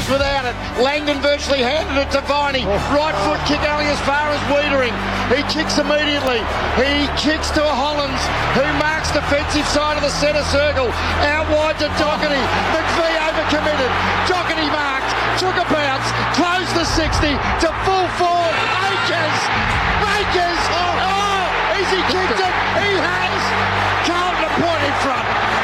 without it. Langdon virtually handed it to Viney. Right foot kick only as far as Wiedering. He kicks immediately. He kicks to Hollands, who marks defensive side of the centre circle. Out wide to Doherty. McVie overcommitted. Doherty marked. Took a bounce. Closed the 60 to full forward. Akers. Has he kicked it? He has. Carlton a point in front.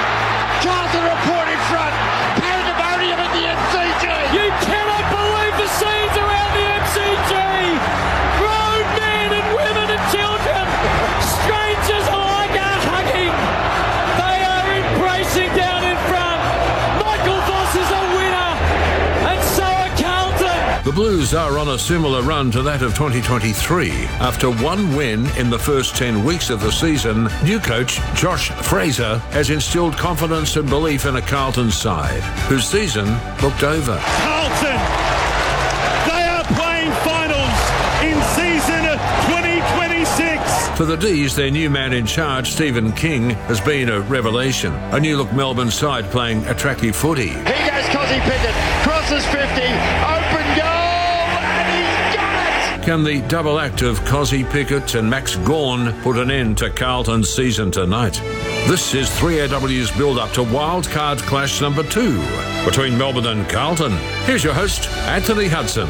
Pandemonium at the MCG. You cannot believe the scenes around the MCG. Grown men and women and children. Strangers alike are hugging. They are embracing down in front. Michael Voss is a winner. And so are Carlton. The Blues are on a similar run to that of 2023. After one win in the first 10 weeks of the season, new coach Josh Fraser has instilled confidence and belief in a Carlton side, whose season looked over. Carlton, they are playing finals in season 2026. For the D's, their new man in charge, Stephen King, has been a revelation. A new-look Melbourne side playing attractive footy. Here goes Cozzy Pickett. Crosses 50. Open goal. Can the double act of Cozzy Pickett and Max Gawn put an end to Carlton's season tonight? This is 3AW's build-up to wildcard clash number 2 between Melbourne and Carlton. Here's your host, Anthony Hudson.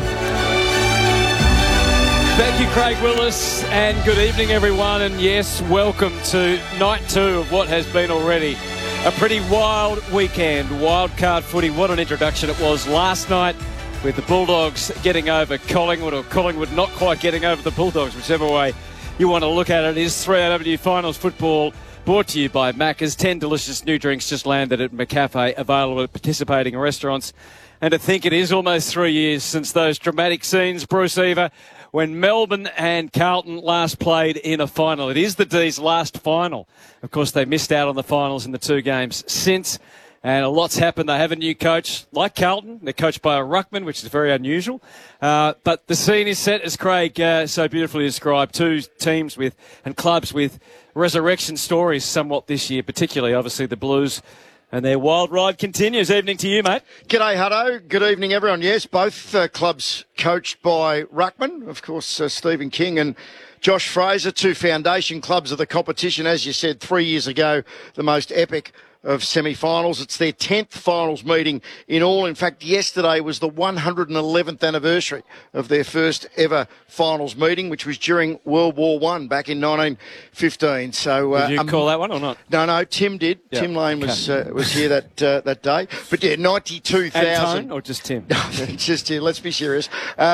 Thank you, Craig Willis, and good evening, everyone. And yes, welcome to night 2 of what has been already a pretty wild weekend. Wildcard footy, what an introduction it was last night, with the Bulldogs getting over Collingwood, or Collingwood not quite getting over the Bulldogs, whichever way you want to look at it. It is 3AW Finals Football, brought to you by Macca's. 10 delicious new drinks just landed at McCafe, available at participating restaurants. And to think it is almost 3 years since those dramatic scenes, Bruce Eva, when Melbourne and Carlton last played in a final. It is the D's last final. Of course, they missed out on the finals in the 2 games since. And a lot's happened. They have a new coach, like Carlton. They're coached by a ruckman, which is very unusual. But the scene is set, as Craig so beautifully described. 2 teams and clubs with resurrection stories somewhat this year, particularly, obviously, the Blues. And their wild ride continues. Evening to you, mate. G'day, Hutto. Good evening, everyone. Yes, both clubs coached by ruckman. Of course, Stephen King and Josh Fraser, 2 foundation clubs of the competition. As you said, 3 years ago, the most epic of semi-finals. It's their 10th finals meeting in all. In fact, yesterday was the 111th anniversary of their first ever finals meeting, which was during World War I back in 1915. So, did you call that one or not? No, Tim did. Yep. Tim Lane was here that day. But yeah, 92,000. And Tone, or just Tim? Just here. Let's be serious.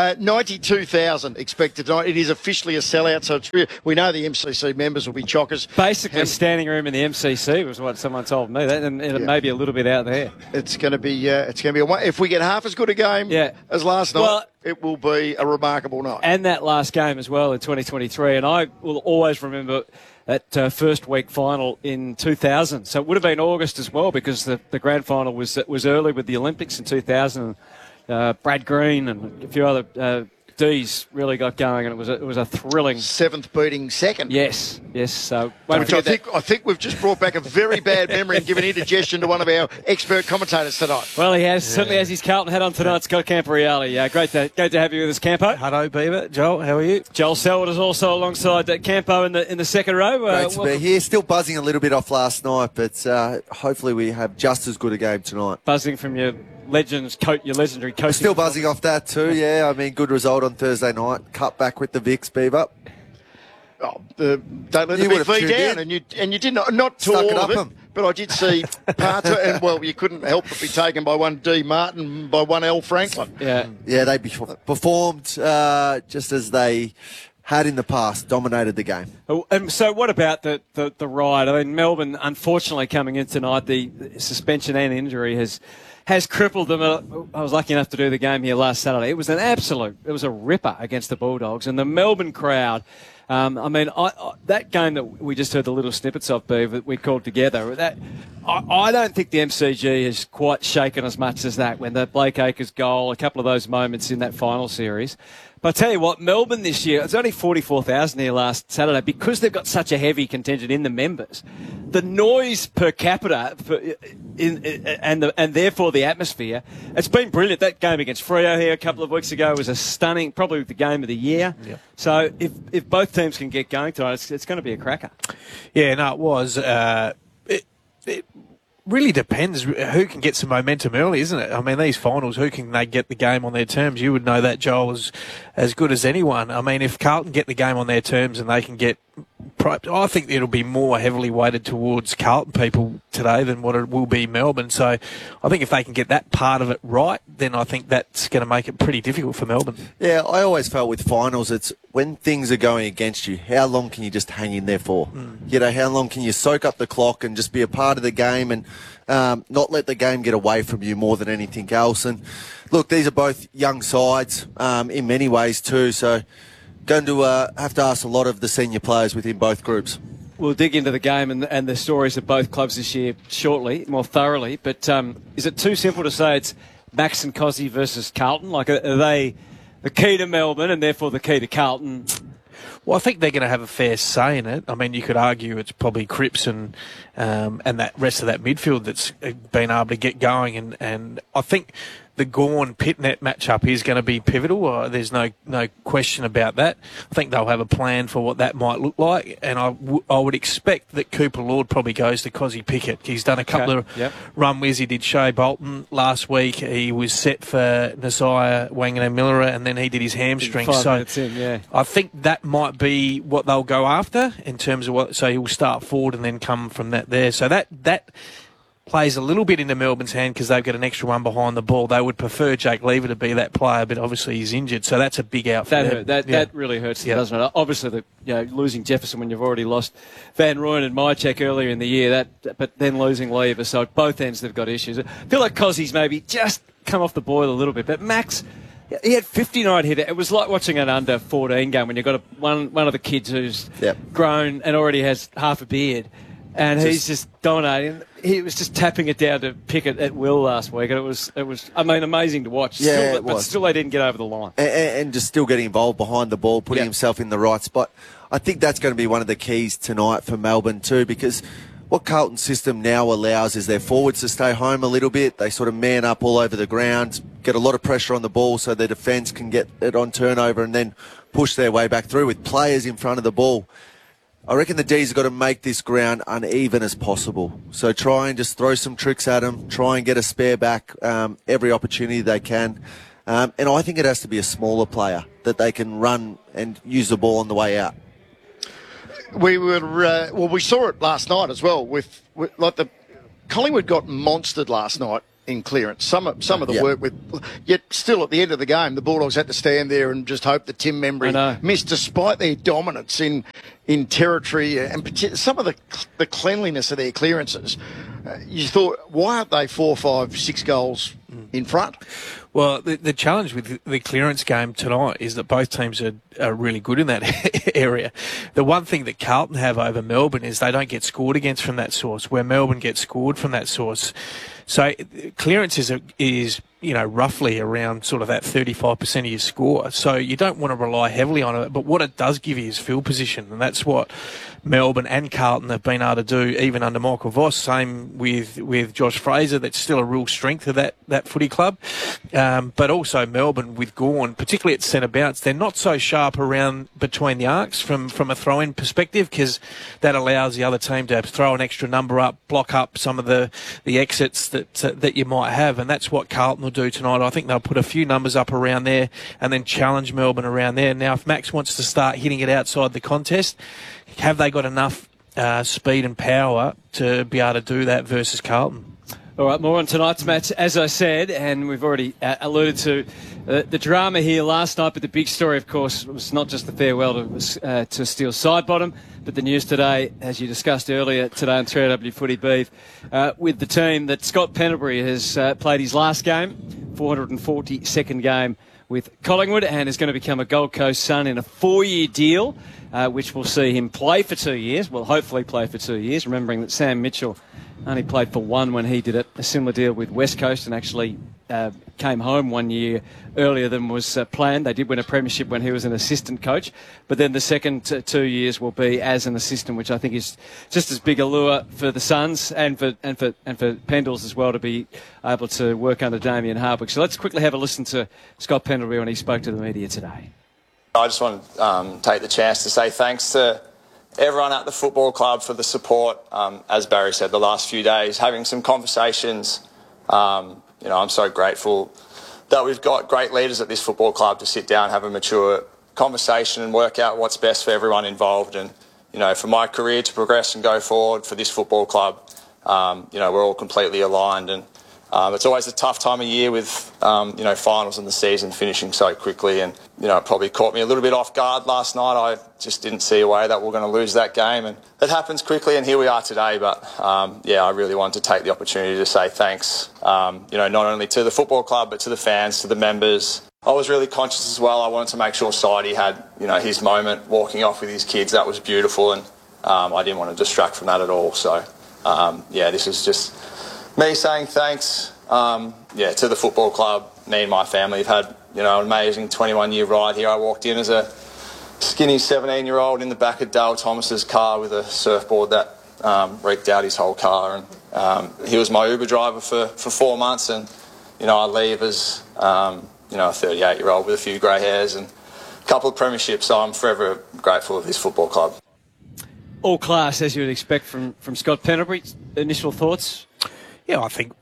92,000 expected tonight. It is officially a sellout, so it's real. We know the MCC members will be chockers. Basically, standing room in the MCC was what someone told me. That, and it may be a little bit out there. It's going to be. If we get half as good a game as last night, it will be a remarkable night. And that last game as well in 2023. And I will always remember that first week final in 2000. So it would have been August as well, because the grand final was early with the Olympics in 2000. Brad Green and a few other D's really got going, and it was a thrilling 7th beating 2nd. Yes. So I think we've just brought back a very bad memory and given indigestion to one of our expert commentators tonight. Well, he certainly has his Carlton hat on tonight. Scott Camporeale. Great to have you with us, Campo. Hello, Beaver. Joel, how are you? Joel Selwood is also alongside Campo in the second row. Great to be here. Still buzzing a little bit off last night, but hopefully we have just as good a game tonight. Buzzing from your legendary coach. Still buzzing off that too, yeah. I mean, good result on Thursday night. Cut back with the Vicks, Beaver. Don't let the big V down, and you did not to all of it. But I did see parts of it, and you couldn't help but be taken by one D Martin, by one L Franklin. Yeah, they performed just as they had in the past, dominated the game. So what about the ride? I mean, Melbourne, unfortunately, coming in tonight, the suspension and injury has crippled them. I was lucky enough to do the game here last Saturday. It was a ripper against the Bulldogs, and the Melbourne crowd. That game that we just heard the little snippets of, Beav, that we called together, I don't think the MCG has quite shaken as much as that when the Blake Acres goal, a couple of those moments in that final series. But I tell you what, Melbourne this year, it's only 44,000 here last Saturday because they've got such a heavy contingent in the members. the noise per capita and therefore the atmosphere, it's been brilliant. That game against Freo here a couple of weeks ago was a stunning, probably the game of the year. Yep. So if both teams can get going tonight, it's going to be a cracker. Yeah, no, it was. It really depends who can get some momentum early, isn't it? I mean, these finals, who can they get the game on their terms? You would know that, Joel, as good as anyone. I mean, if Carlton get the game on their terms and they can get... I think it'll be more heavily weighted towards Carlton people today than what it will be Melbourne. So I think if they can get that part of it right, then I think that's going to make it pretty difficult for Melbourne. Yeah, I always felt with finals, it's when things are going against you, how long can you just hang in there for? You know, how long can you soak up the clock and just be a part of the game and not let the game get away from you more than anything else? And look, these are both young sides in many ways too, so going to have to ask a lot of the senior players within both groups. We'll dig into the game and the stories of both clubs this year shortly, more thoroughly. But is it too simple to say it's Max and Cozzy versus Carlton? Like, are they the key to Melbourne and therefore the key to Carlton? Well, I think they're going to have a fair say in it. I mean, you could argue it's probably Cripps and that rest of that midfield that's been able to get going. And I think the Gawn-Pitnet matchup is going to be pivotal. There's no question about that. I think they'll have a plan for what that might look like. And I would expect that Cooper Lord probably goes to Cozzy Pickett. He's done a couple of run wins. He did Shea Bolton last week. He was set for Nasiah Wanganeen-Miller, and then he did his hamstring. 5 minutes in, yeah. I think that might be what they'll go after in terms of what. So he'll start forward and then come from that there. So that plays a little bit into Melbourne's hand because they've got an extra one behind the ball. They would prefer Jake Lever to be that player, but obviously he's injured, so that's a big out for them. That really hurts them, doesn't it? Obviously, losing Jefferson when you've already lost Van Rooyen and Mychek earlier in the year, but then losing Lever, so at both ends they've got issues. I feel like Cozzy's maybe just come off the boil a little bit, but Max, he had 59 hit. It was like watching an under-14 game when you've got one of the kids who's grown and already has half a beard. And he's just dominating. He was just tapping it down to Pickett at will last week, and it was amazing to watch. Yeah, but still they didn't get over the line. And just still getting involved behind the ball, putting himself in the right spot. I think that's going to be one of the keys tonight for Melbourne too, because what Carlton's system now allows is their forwards to stay home a little bit. They sort of man up all over the ground, get a lot of pressure on the ball so their defence can get it on turnover and then push their way back through with players in front of the ball. I reckon the D's have got to make this ground uneven as possible. So try and just throw some tricks at them, try and get a spare back every opportunity they can. And I think it has to be a smaller player that they can run and use the ball on the way out. We saw it last night as well with Collingwood got monstered last night in clearance. Some of the work with, yet still at the end of the game, the Bulldogs had to stand there and just hope that Tim Membry missed, despite their dominance in territory and some of the cleanliness of their clearances. You thought, why aren't they 4, 5, 6 goals in front? Well, the challenge with the clearance game tonight is that both teams are really good in that area. The one thing that Carlton have over Melbourne is they don't get scored against from that source, where Melbourne gets scored from that source. So clearance is roughly around sort of that 35% of your score. So you don't want to rely heavily on it, but what it does give you is field position, and that's what Melbourne and Carlton have been able to do, even under Michael Voss. Same with Josh Fraser. That's still a real strength of that footy club. But also Melbourne with Gawn, particularly at centre bounce, they're not so sharp around between the arcs from a throw-in perspective, because that allows the other team to throw an extra number up, block up some of the exits that you might have, and that's what Carlton will do tonight. I think they'll put a few numbers up around there and then challenge Melbourne around there. Now, if Max wants to start hitting it outside the contest, have they got enough speed and power to be able to do that versus Carlton? All right, more on tonight's match, as I said, and we've already alluded to the drama here last night, but the big story, of course, was not just the farewell to Steele Sidebottom, but the news today, as you discussed earlier today on 3AW Footy Beef, with the team that Scott Pendlebury has played his last game, 442nd game with Collingwood, and is going to become a Gold Coast Sun in a 4-year deal, which will see him play for 2 years, well, hopefully play for 2 years, remembering that Sam Mitchell only played for 1 when he did it. A similar deal with West Coast and actually came home 1 year earlier than was planned. They did win a premiership when he was an assistant coach, but then the second 2 years will be as an assistant, which I think is just as big a lure for the Suns and for Pendles as well, to be able to work under Damien Hardwick. So let's quickly have a listen to Scott Pendlebury when he spoke to the media today. I just want to take the chance to say thanks to everyone at the football club for the support. As Barry said, the last few days, having some conversations. I'm so grateful that we've got great leaders at this football club to sit down, have a mature conversation and work out what's best for everyone involved. And, for my career to progress and go forward for this football club, we're all completely aligned. And it's always a tough time of year with, finals in the season finishing so quickly. And, it probably caught me a little bit off guard last night. I just didn't see a way that we're going to lose that game. And it happens quickly, and here we are today. But, I really wanted to take the opportunity to say thanks, not only to the football club, but to the fans, to the members. I was really conscious as well. I wanted to make sure Sidey had, his moment walking off with his kids. That was beautiful. And I didn't want to distract from that at all. So, this is just me saying thanks, to the football club. Me and my family have had, an amazing 21-year ride here. I walked in as a skinny 17-year-old in the back of Dale Thomas's car with a surfboard that wrecked out his whole car. And he was my Uber driver for 4 months. And, I leave as, a 38-year-old with a few grey hairs and a couple of premierships. So I'm forever grateful of this football club. All class, as you would expect from Scott Pendlebury. Initial thoughts? Yeah, I think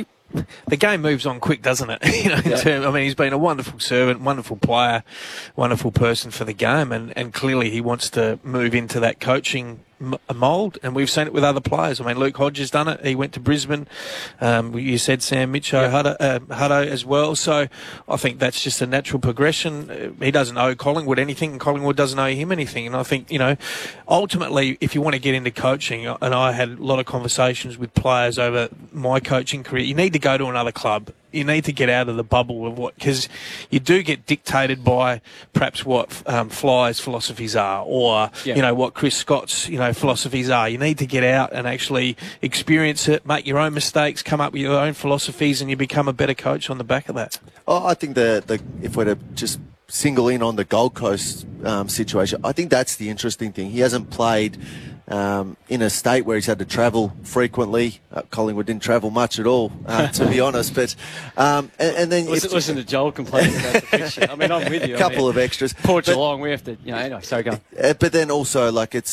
the game moves on quick, doesn't it? He's been a wonderful servant, wonderful player, wonderful person for the game, and clearly he wants to move into that coaching mould, and we've seen it with other players. Luke Hodges done it. He went to Brisbane. You said Sam Mitchell, Hutto as well. So I think that's just a natural progression. He doesn't owe Collingwood anything, and Collingwood doesn't owe him anything. And I think, ultimately, if you want to get into coaching, and I had a lot of conversations with players over my coaching career, you need to go to another club. You need to get out of the bubble of because you do get dictated by perhaps what Fly's philosophies are, or what Chris Scott's philosophies are. You need to get out and actually experience it, make your own mistakes, come up with your own philosophies, and you become a better coach on the back of that. Oh, I think if we're to just single in on the Gold Coast situation, I think that's the interesting thing. He hasn't played in a state where he's had to travel frequently. Collingwood didn't travel much at all, to be honest. But and then listen to Joel complaining about the fixture. I'm with you. A couple of extras. Poor Geelong, we have to. Anyway, sorry, go. But then also,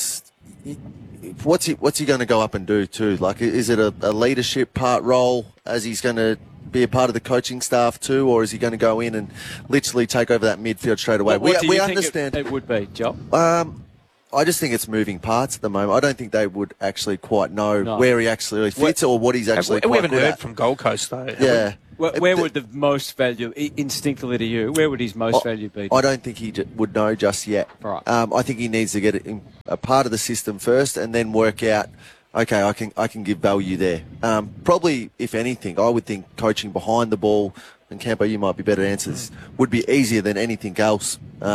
what's he going to go up and do too? Is it a leadership part role as he's going to be a part of the coaching staff too, or is he going to go in and literally take over that midfield straight away? What do you understand think it would be, Joel? I just think it's moving parts at the moment. I don't think they would actually quite know where he actually fits or what he's actually we haven't good heard at. from Gold Coast though. Yeah. Where would the most value, instinctively to you, where would his most value be? I don't think he would know just yet. Right. I think he needs to get a part of the system first and then work out, okay, I can give value there. Probably, if anything, I would think coaching behind the ball, and Campo, you might be better to answer this, would be easier than anything else,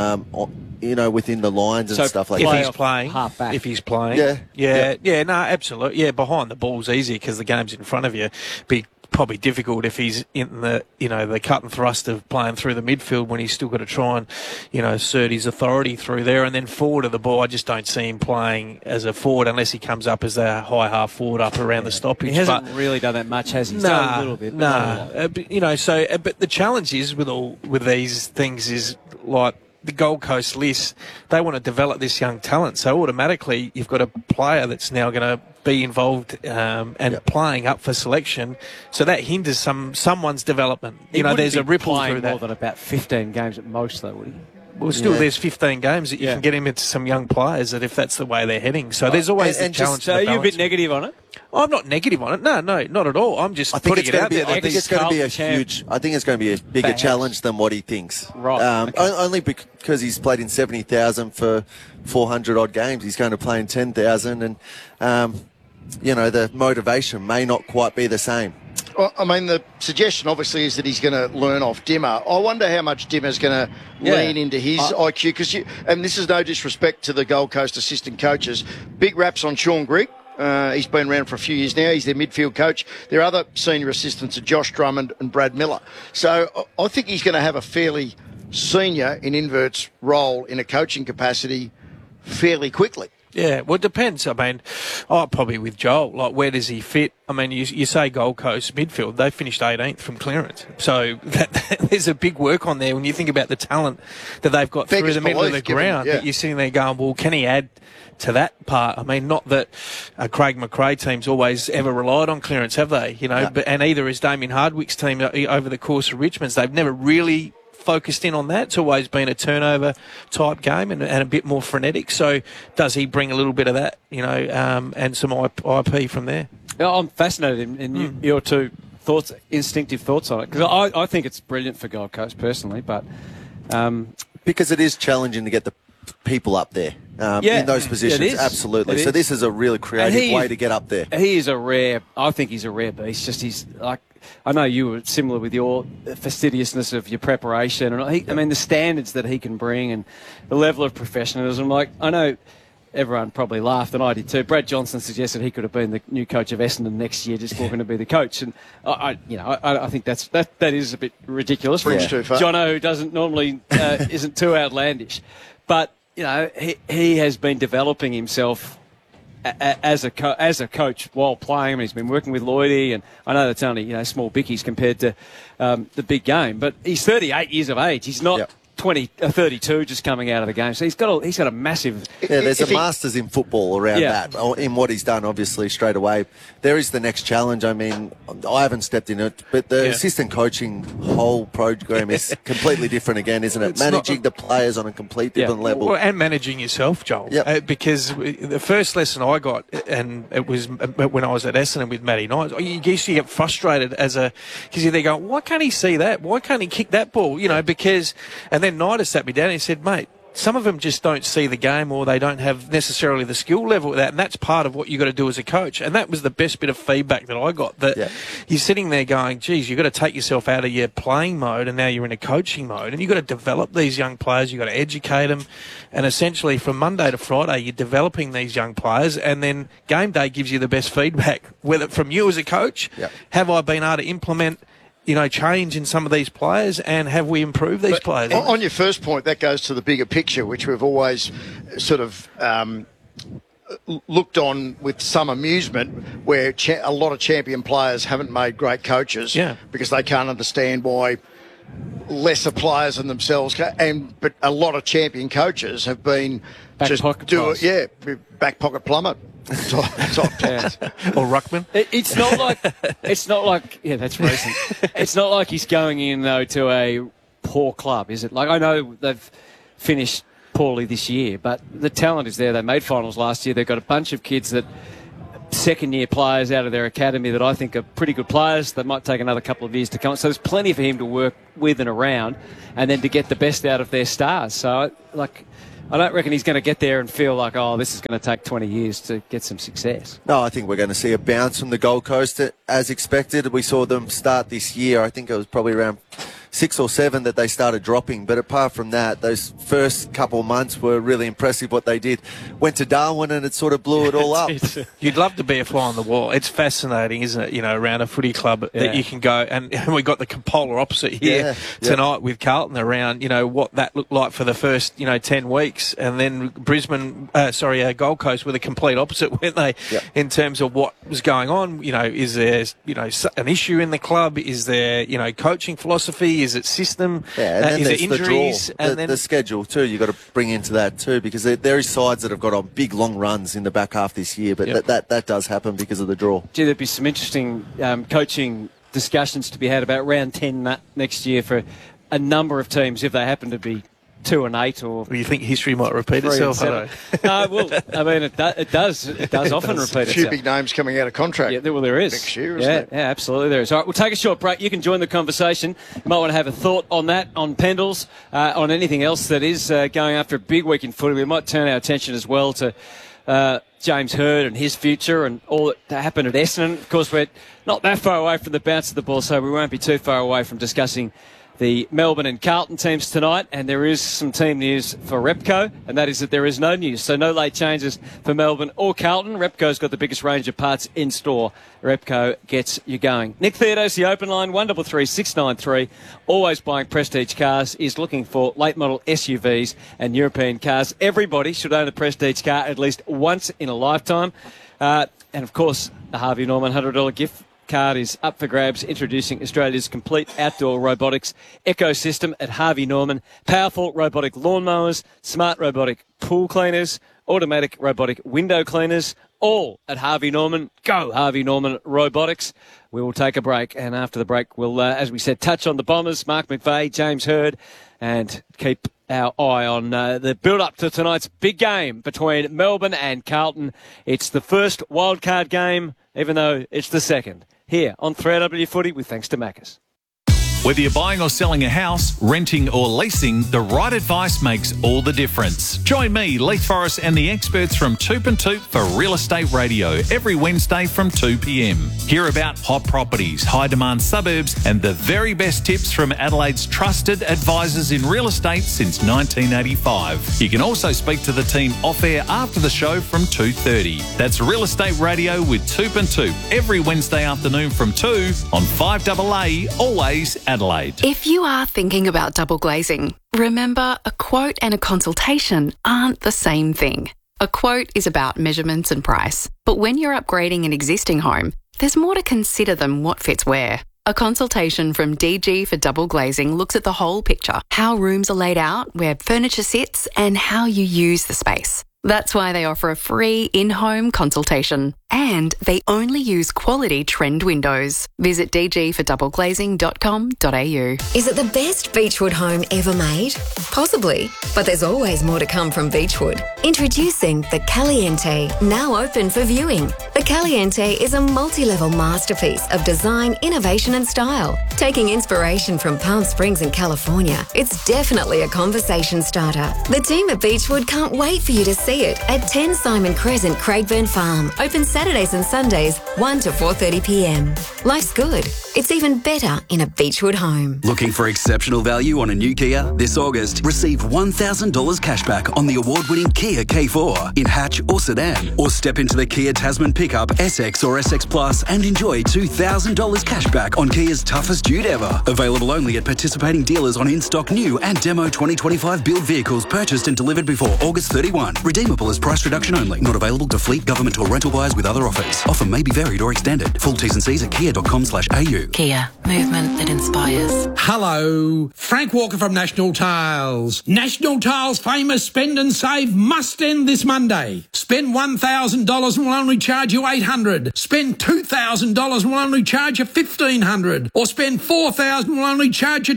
within the lines and stuff like that. If he's playing. No, absolutely. Yeah, behind the ball's easy because the game's in front of you. Be probably difficult if he's in the the cut and thrust of playing through the midfield when he's still got to try and assert his authority through there. And then forward of the ball, I just don't see him playing as a forward unless he comes up as a high half forward up around the stoppage. He hasn't really done that much, has he? He's done a little bit. But the challenge is with these things is like the Gold Coast list, they want to develop this young talent. So automatically you've got a player that's now going to be involved and playing up for selection. So that hinders someone's development. There's a ripple through that. More than about 15 games at most, though, would he? Well, still, there's 15 games that you can get him into some young players that if that's the way they're heading. So there's always the challenge. So are you a bit negative on it? I'm not negative on it. No, not at all. I'm just putting it out there. I think it's going to be a bigger challenge than what he thinks. Right. Only because he's played in 70,000 for 400 odd games. He's going to play in 10,000 and, the motivation may not quite be the same. Well, the suggestion obviously is that he's going to learn off Dimmer. I wonder how much Dimmer's going to lean into his IQ, and this is no disrespect to the Gold Coast assistant coaches. Big raps on Sean Grigg He's been around for a few years now. He's their midfield coach. Their other senior assistants are Josh Drummond and Brad Miller. So I think he's going to have a fairly senior, in inverts, role in a coaching capacity fairly quickly. Yeah, well, it depends. I mean, probably with Joel, like, where does he fit? I mean, you say Gold Coast midfield, they finished 18th from clearance. So there's a big work on there when you think about the talent that they've got through the middle of the ground. That you're sitting there going, well, can he add to that part? I mean, not that Craig McRae teams always ever relied on clearance, have they? You know, No. and either is Damien Hardwick's team over the course of Richmond's. They've never really focused in on that. It's always been a turnover type game and a bit more frenetic. So does he bring a little bit of that, you know, and some IP from there? I'm fascinated in your two thoughts, instinctive thoughts on it, because I think it's brilliant for Gold Coast personally, but because it is challenging to get the people up there in those positions. it is. Absolutely. It So is. this is a really creative way to get up there. I think he's a rare beast. Just he's like, I know you were similar with your fastidiousness of your preparation, and I mean the standards that he can bring and the level of professionalism. Like, I know everyone probably laughed, and I did too. Brad Johnson suggested he could have been the new coach of Essendon next year, just walking to be the coach, and I think that is a bit ridiculous. Bridge too far. Jono, who doesn't normally isn't too outlandish, but you know he has been developing himself as a coach while playing. I mean, he's been working with Lloydie, and I know that's only small bickies compared to the big game, but he's 38 years of age. He's not 32 just coming out of the game, so he's got a massive. Yeah, there's a masters in football around that, in what he's done, obviously, straight away. There is the next challenge. I mean, I haven't stepped in it, but the assistant coaching whole program is completely different again, isn't it? Managing the players on a complete different level. Well, and managing yourself, Joel. Because the first lesson I got, and it was when I was at Essendon with Matty Knight, you get frustrated because you're there going, why can't he see that? Why can't he kick that ball? You know, because... And then Knight has sat me down and he said, mate, some of them just don't see the game, or they don't have necessarily the skill level of that, and that's part of what you've got to do as a coach. And that was the best bit of feedback that I got, that you're sitting there going, geez, you've got to take yourself out of your playing mode, and now you're in a coaching mode, and you've got to develop these young players, you've got to educate them, and essentially from Monday to Friday you're developing these young players, and then game day gives you the best feedback, whether from you as a coach, have I been able to implement change in some of these players, and have we improved these players? On your first point, that goes to the bigger picture, which we've always sort of looked on with some amusement, where a lot of champion players haven't made great coaches because they can't understand why lesser players than themselves but a lot of champion coaches have been back pocket plumber. Or Ruckman. It's not like that's recent. It's not like he's going in though to a poor club, is it? Like, I know they've finished poorly this year, but the talent is there. They made finals last year. They've got a bunch of kids that second-year players out of their academy that I think are pretty good players. They might take another couple of years to come. So there's plenty for him to work with and around, and then to get the best out of their stars. So, I don't reckon he's going to get there and feel like, this is going to take 20 years to get some success. No, I think we're going to see a bounce from the Gold Coast as expected. We saw them start this year. I think it was probably around 6 or 7 that they started dropping. But apart from that, those first couple of months were really impressive what they did. Went to Darwin and it sort of blew it all up. You'd love to be a fly on the wall. It's fascinating, isn't it? Around a footy club that you can go, and we got the polar opposite here tonight with Carlton around, what that looked like for the first, 10 weeks. And then Gold Coast were the complete opposite, weren't they? In terms of what was going on. Is there, an issue in the club? Is there, coaching philosophy? Is it system? Yeah, and then is there's it injuries? the draw, and then the schedule too. You've got to bring into that too, because there is sides that have got on big long runs in the back half this year, but that does happen because of the draw. Gee, there'd be some interesting coaching discussions to be had about round 10 next year for a number of teams if they happen to be 2 and 8, or you think history might repeat itself? It does often repeat itself. A few big names coming out of contract. Yeah, there is next year, isn't it? Yeah, absolutely there is. All right, we'll take a short break. You can join the conversation. You might want to have a thought on that, on Pendles, on anything else that is going after a big week in footy. We might turn our attention as well to James Hird and his future and all that happened at Essendon. Of course, we're not that far away from the bounce of the ball, so we won't be too far away from discussing the Melbourne and Carlton teams tonight, and there is some team news for Repco, and that is that there is no news. So no late changes for Melbourne or Carlton. Repco's got the biggest range of parts in store. Repco gets you going. Nick Theodos, the open line, 133 693. Always buying Prestige cars, is looking for late model SUVs and European cars. Everybody should own a Prestige car at least once in a lifetime. And of course, the Harvey Norman $100 gift card is up for grabs, introducing Australia's complete outdoor robotics ecosystem at Harvey Norman. Powerful robotic lawnmowers, smart robotic pool cleaners, automatic robotic window cleaners, all at Harvey Norman. Go Harvey Norman Robotics. We will take a break, and after the break we'll, as we said, touch on the Bombers, Mark McVeigh, James Hird, and keep our eye on the build-up to tonight's big game between Melbourne and Carlton. It's the first wildcard game, even though it's the second, here on 3AW Footy with thanks to Macca's. Whether you're buying or selling a house, renting or leasing, the right advice makes all the difference. Join me, Leith Forrest, and the experts from Toop and Toop for Real Estate Radio every Wednesday from 2 p.m. Hear about hot properties, high-demand suburbs, and the very best tips from Adelaide's trusted advisors in real estate since 1985. You can also speak to the team off-air after the show from 2:30. That's Real Estate Radio with Toop and Toop every Wednesday afternoon from 2 on 5AA, always Adelaide. If you are thinking about double glazing, remember a quote and a consultation aren't the same thing. A quote is about measurements and price, but when you're upgrading an existing home, there's more to consider than what fits where. A consultation from DG for double glazing looks at the whole picture, how rooms are laid out, where furniture sits, and how you use the space. That's why they offer a free in-home consultation. And they only use quality trend windows. Visit dgfordoubleglazing.com.au. Is it the best Beechwood home ever made? Possibly, but there's always more to come from Beechwood. Introducing the Caliente, now open for viewing. The Caliente is a multi-level masterpiece of design, innovation and style. Taking inspiration from Palm Springs in California, it's definitely a conversation starter. The team at Beechwood can't wait for you to see it at 10 Simon Crescent, Craigburn Farm. Open Saturdays and Sundays, 1 to 4:30 p.m. Life's good. It's even better in a Beechwood home. Looking for exceptional value on a new Kia? This August, receive $1,000 cashback on the award-winning Kia K4 in hatch or sedan. Or step into the Kia Tasman pickup, SX or SX Plus and enjoy $2,000 cashback on Kia's toughest dude ever. Available only at participating dealers on in-stock new and demo 2025 build vehicles purchased and delivered before August 31. Redeemable as price reduction only. Not available to fleet, government or rental buyers with other offers. Offer may be varied or extended. Full T's and C's at kia.com/au. Kia, movement that inspires. Hello, Frank Walker from National Tiles. National Tiles' famous spend and save must end this Monday. Spend $1,000 and we'll only charge you $800. Spend $2,000 and we'll only charge you $1,500. Or spend $4,000 and we'll only charge you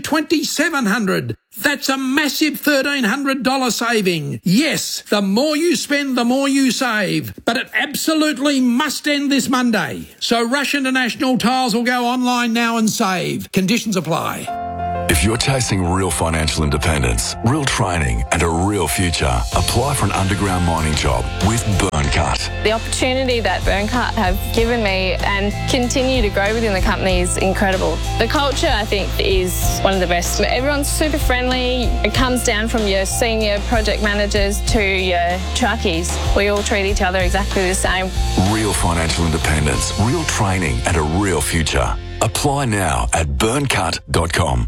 $2,700. That's a massive $1,300 saving. Yes, the more you spend, the more you save. But it absolutely must end this Monday. So rush into National Tiles or go online now and save. Conditions apply. If you're chasing real financial independence, real training and a real future, apply for an underground mining job with Burncut. The opportunity that Burncut have given me and continue to grow within the company is incredible. The culture, I think, is one of the best. Everyone's super friendly. It comes down from your senior project managers to your truckies. We all treat each other exactly the same. Real financial independence, real training and a real future. Apply now at burncut.com.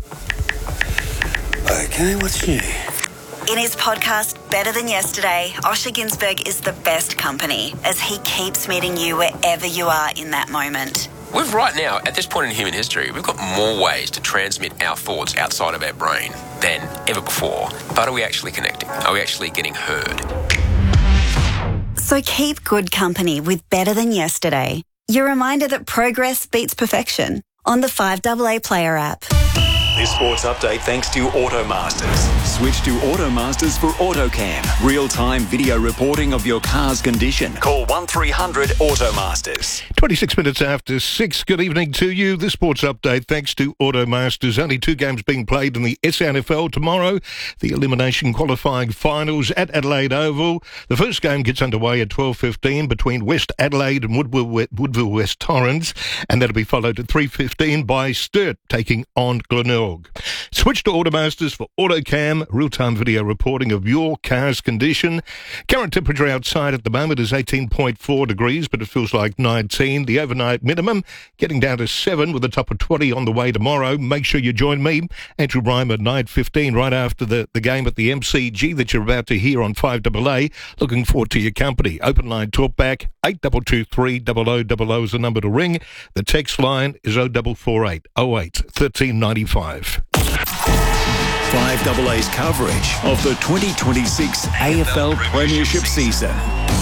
Okay, what's new? In his podcast, Better Than Yesterday, Osher Günsberg is the best company as he keeps meeting you wherever you are in that moment. We've right now, at this point in human history, we've got more ways to transmit our thoughts outside of our brain than ever before. But are we actually connecting? Are we actually getting heard? So keep good company with Better Than Yesterday. Your reminder that progress beats perfection on the 5AA Player app. This sports update thanks to Automasters. Switch to Automasters for AutoCam. Real-time video reporting of your car's condition. Call 1300 Automasters. 26 minutes after 6. Good evening to you. This sports update thanks to Automasters. Only 2 games being played in the SANFL tomorrow. The elimination qualifying finals at Adelaide Oval. The first game gets underway at 12:15 between West Adelaide and Woodville West Torrens. And that'll be followed at 3:15 by Sturt taking on Glenelg AutoMasters.com.au.org. Switch to AutoMasters for AutoCam, real-time video reporting of your car's condition. Current temperature outside at the moment is 18.4 degrees, but it feels like 19. The overnight minimum getting down to 7 with a top of 20 on the way tomorrow. Make sure you join me, Andrew Rhyme, at 9:15 right after the game at the MCG that you're about to hear on 5AA. Looking forward to your company. Open line talkback, 8223 0000 is the number to ring. The text line is 0448 08 1395. 5AA's coverage of the 2026 AFL Premiership season.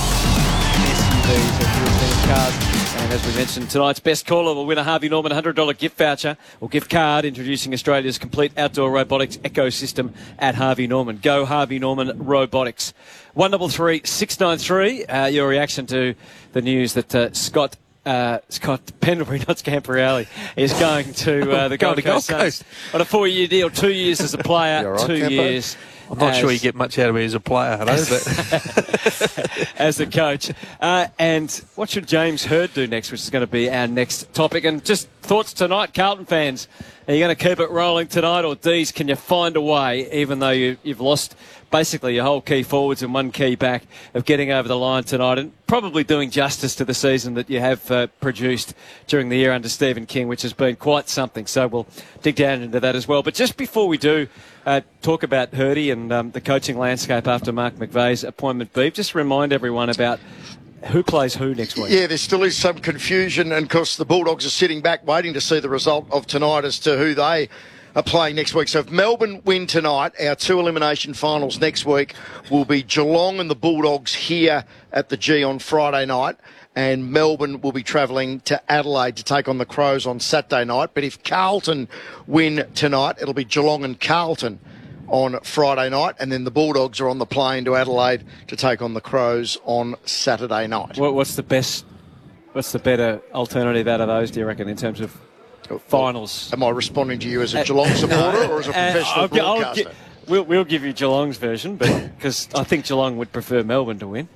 And as we mentioned, tonight's best caller will win a Harvey Norman $100 gift voucher or gift card, introducing Australia's complete outdoor robotics ecosystem at Harvey Norman. Go Harvey Norman Robotics. 133 693. Your reaction to the news that Scott Pendlebury, not Scamperelli, is going to the Gold Coast on a 4-year deal, 2 years as a player, right, 2 years. I'm not sure you get much out of it as a player, but as a coach. And what should James Hird do next, which is going to be our next topic. And just thoughts tonight, Carlton fans. Are you going to keep it rolling tonight, or D's, can you find a way, even though you've lost basically your whole key forwards and one key back, of getting over the line tonight and probably doing justice to the season that you have produced during the year under Stephen King, which has been quite something. So we'll dig down into that as well. But just before we do talk about Hirdy and the coaching landscape after Mark McVeigh's appointment, Beef, just remind everyone about who plays who next week. Yeah, there still is some confusion, and of course the Bulldogs are sitting back waiting to see the result of tonight as to who they are playing next week. So if Melbourne win tonight, our 2 elimination finals next week will be Geelong and the Bulldogs here at the G on Friday night, and Melbourne will be travelling to Adelaide to take on the Crows on Saturday night. But if Carlton win tonight, it'll be Geelong and Carlton on Friday night, and then the Bulldogs are on the plane to Adelaide to take on the Crows on Saturday night. What's the better alternative out of those, do you reckon, in terms of finals? Am I responding to you as a Geelong supporter or as a professional broadcaster? We'll give you Geelong's version, but because I think Geelong would prefer Melbourne to win.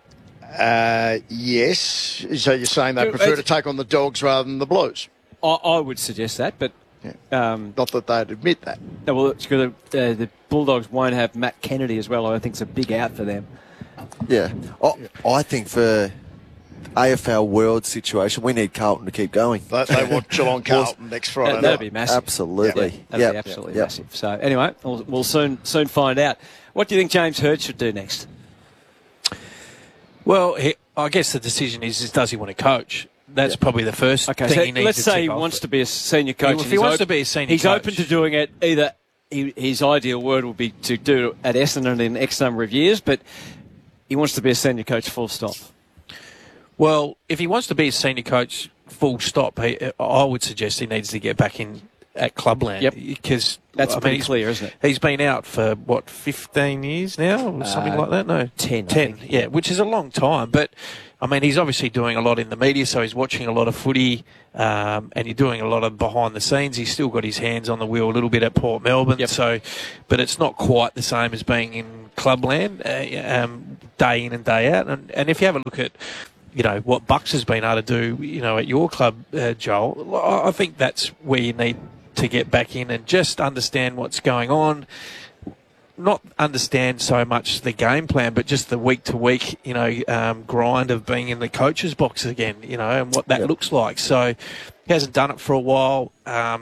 Yes. So you're saying they prefer to take on the Dogs rather than the Blues? I would suggest that, but not that they'd admit that. No, well, it's good. The Bulldogs won't have Matt Kennedy as well. I think it's a big out for them. Yeah. I think for AFL World situation, we need Carlton to keep going. They want Geelong Carlton next Friday. That'd be massive. Absolutely. That'd be absolutely massive. So anyway, we'll soon find out. What do you think James Hird should do next? Well, I guess the decision is does he want to coach? That's probably the first thing he needs to let's say he tick off. wants to be a senior coach. If he wants to be a senior he's coach, open to doing it. Either his ideal word would be to do it at Essendon in X number of years, but he wants to be a senior coach, full stop. Well, if he wants to be a senior coach, full stop, I would suggest he needs to get back in at Clubland. Yep. Because that's pretty clear, isn't it? He's been out for, 15 years now? Or something like that? No. 10. 10, yeah, which is a long time. But, I mean, he's obviously doing a lot in the media, so he's watching a lot of footy, and he's doing a lot of behind the scenes. He's still got his hands on the wheel a little bit at Port Melbourne. Yep. So, but it's not quite the same as being in Clubland day in and day out. And if you have a look at what Bucks has been able to do, at your club, Joel, I think that's where you need to get back in and just understand what's going on. Not understand so much the game plan, but just the week-to-week, grind of being in the coach's box again, and what that looks like. So he hasn't done it for a while.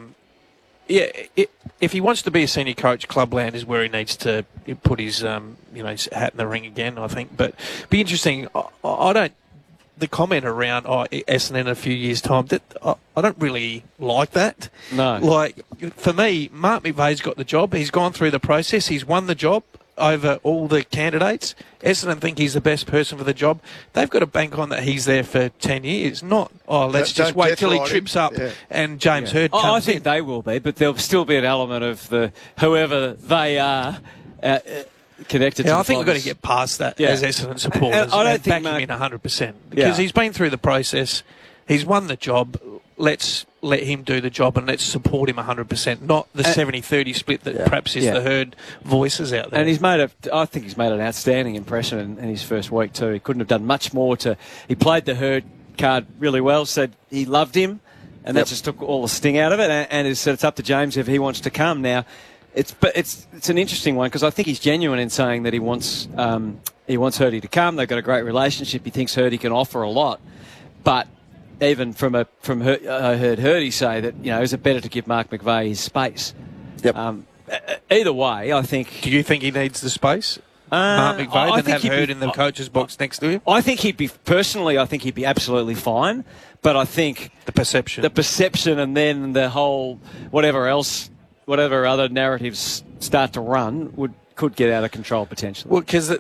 If he wants to be a senior coach, Clubland is where he needs to put his, his hat in the ring again, I think. But be interesting. The comment around Essendon in a few years' time, that I don't really like that. No. Like, for me, Mark McVeigh's got the job. He's gone through the process. He's won the job over all the candidates. Essendon think he's the best person for the job. They've got to bank on that he's there for 10 years, not, let's just wait till he trips up and James Hird comes in. I think they will be, but there'll still be an element of whoever they are connected to I think we've got to get past that as Essendon supporters. I don't think back him in 100% because he's been through the process. He's won the job. Let's let him do the job and let's support him 100%, not the 70-30 split that perhaps is the Hird voices out there. And I think he's made an outstanding impression in his first week too. He couldn't have done much more he played the Hird card really well, said he loved him. And that just took all the sting out of it. And it's up to James if he wants to come. Now, it's an interesting one because I think he's genuine in saying that he wants Hurdy to come. They've got a great relationship. He thinks Hurdy can offer a lot. But even I heard Hurdy say that, is it better to give Mark McVeigh his space? Yep. Either way, I think... Do you think he needs the space? Mark McVeigh and have Hurd in the coach's box next to him? I think he'd be absolutely fine. But I think... The perception and then the whole whatever other narratives start to run could get out of control potentially. Well, because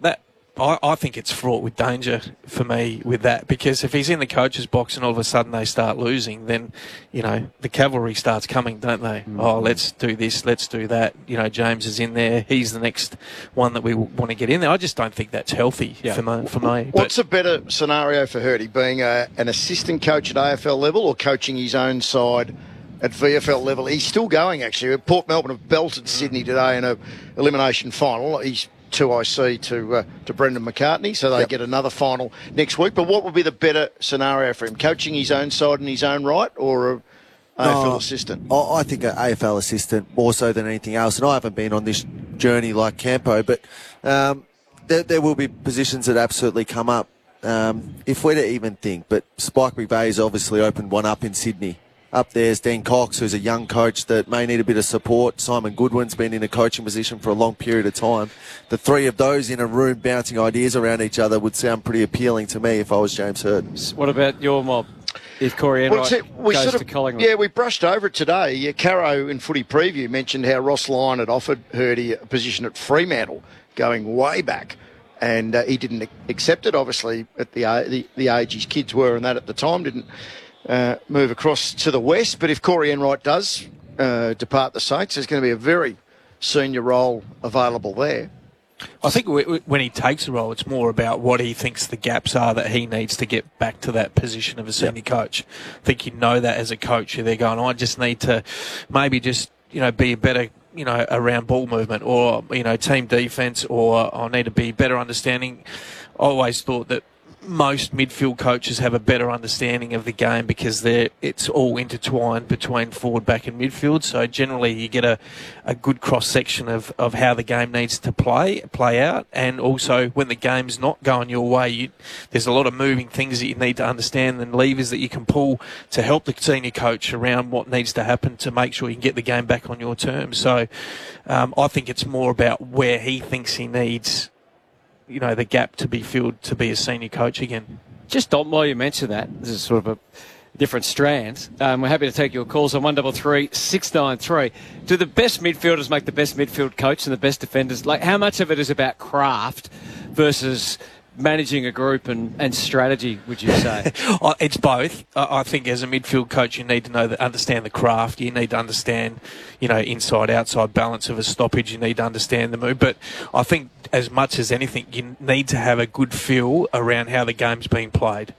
I think it's fraught with danger for me with that, because if he's in the coach's box and all of a sudden they start losing, then, the cavalry starts coming, don't they? Mm-hmm. Oh, let's do this, let's do that. James is in there. He's the next one that we want to get in there. I just don't think that's healthy for me. What's a better scenario for Hurdy, being an assistant coach at AFL level or coaching his own side at VFL level? He's still going, actually. Port Melbourne have belted Sydney today in an elimination final. He's 2IC to Brendan McCartney, so they get another final next week. But what would be the better scenario for him? Coaching his own side in his own right, or an AFL assistant? I think an AFL assistant more so than anything else. And I haven't been on this journey like Campo, but there will be positions that absolutely come up. If we're to even think, but Spike McVeigh's obviously opened one up in Sydney. Up there's Dean Cox, who's a young coach that may need a bit of support. Simon Goodwin's been in a coaching position for a long period of time. The three of those in a room bouncing ideas around each other would sound pretty appealing to me if I was James Hurd. What about your mob? If Corey Enright goes to Collingwood? Yeah, we brushed over it today. Caro in Footy Preview mentioned how Ross Lyon had offered Hurdy a position at Fremantle going way back. And he didn't accept it, obviously, at the age his kids were, and that at the time didn't move across to the west. But if Corey Enright does depart the Saints, there's going to be a very senior role available there. I think when he takes a role, it's more about what he thinks the gaps are that he needs to get back to that position of a senior coach. I think you know that as a coach, they're going, I just need to maybe just, be a better, around ball movement or, team defence, or I need to be better understanding. I always thought that most midfield coaches have a better understanding of the game because it's all intertwined between forward, back and midfield. So generally you get a good cross-section of how the game needs to play out. And also when the game's not going your way, there's a lot of moving things that you need to understand and levers that you can pull to help the senior coach around what needs to happen to make sure you can get the game back on your terms. So I think it's more about where he thinks he needs the gap to be filled to be a senior coach again. Just while you mention that, this is sort of a different strand. We're happy to take your calls on 133 693. Do the best midfielders make the best midfield coach and the best defenders? Like, how much of it is about craft versus managing a group and strategy, would you say? It's both. I think as a midfield coach, you need to understand the craft. You need to understand, inside, outside balance of a stoppage. You need to understand the move. But I think as much as anything, you need to have a good feel around how the game's being played.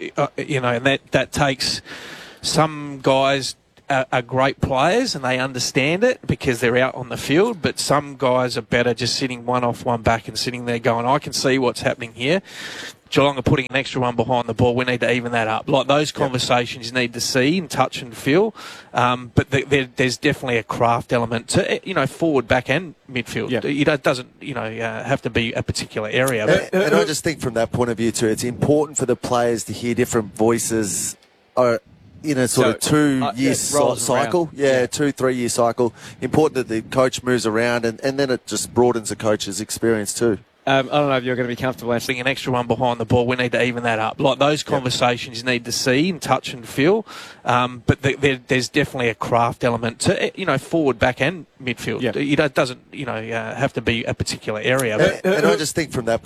And that takes some guys are great players and they understand it because they're out on the field, but some guys are better just sitting one off, one back and sitting there going, I can see what's happening here. Geelong are putting an extra one behind the ball. We need to even that up. Like those conversations you need to see and touch and feel. But there's definitely a craft element to, forward, back and midfield. Yeah. It doesn't, have to be a particular area. And I just think from that point of view too, it's important for the players to hear different voices in a sort of 2 year cycle. 2-3 year cycle. Important that the coach moves around and then it just broadens the coach's experience too. I don't know if you're going to be comfortable answering an extra one behind the ball. We need to even that up. Like those conversations you need to see and touch and feel. But there's definitely a craft element to, forward, back and midfield. Yeah. It doesn't, have to be a particular area. And I just think from that